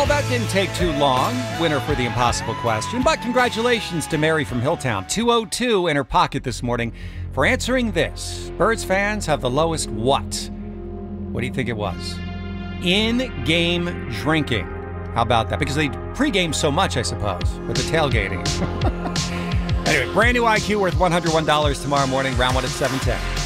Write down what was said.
Well, that didn't take too long. Winner for the impossible question. But congratulations to Mary from Hilltown. 202 in her pocket this morning for answering this. Birds fans have the lowest what? What do you think it was? In-game drinking. How about that? Because they pregame so much, I suppose, with the tailgating. Anyway, brand new IQ worth $101 tomorrow morning. Round one at 7:10.